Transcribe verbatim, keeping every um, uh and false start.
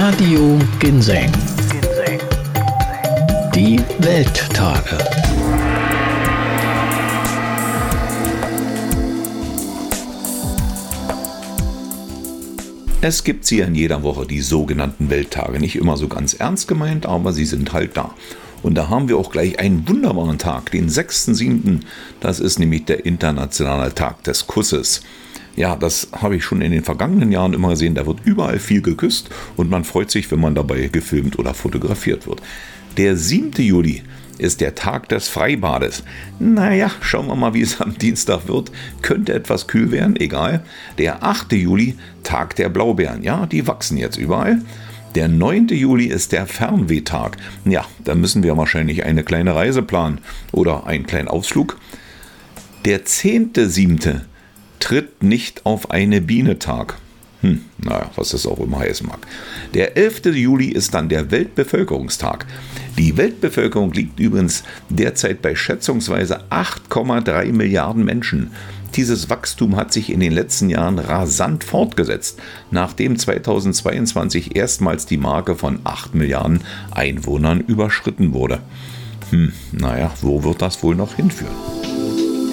Radio Ginseng. Die Welttage. Es gibt sie in jeder Woche, die sogenannten Welttage. Nicht immer so ganz ernst gemeint, aber sie sind halt da. Und da haben wir auch gleich einen wunderbaren Tag, den sechsten siebten Das ist nämlich der internationale Tag des Kusses. Ja, das habe ich schon in den vergangenen Jahren immer gesehen. Da wird überall viel geküsst und man freut sich, wenn man dabei gefilmt oder fotografiert wird. Der siebte Juli ist der Tag des Freibades. Naja, schauen wir mal, wie es am Dienstag wird. Könnte etwas kühl werden, egal. Der achte Juli, Tag der Blaubeeren. Ja, die wachsen jetzt überall. Der neunte Juli ist der Fernwehtag. Ja, da müssen wir wahrscheinlich eine kleine Reise planen oder einen kleinen Ausflug. Der zehnte siebte tritt nicht auf eine Biene Tag. Hm, naja, was das auch immer heißen mag. Der elfte Juli ist dann der Weltbevölkerungstag. Die Weltbevölkerung liegt übrigens derzeit bei schätzungsweise acht Komma drei Milliarden Menschen. Dieses Wachstum hat sich in den letzten Jahren rasant fortgesetzt, nachdem zweitausendzweiundzwanzig erstmals die Marke von acht Milliarden Einwohnern überschritten wurde. Hm, naja, wo wird das wohl noch hinführen?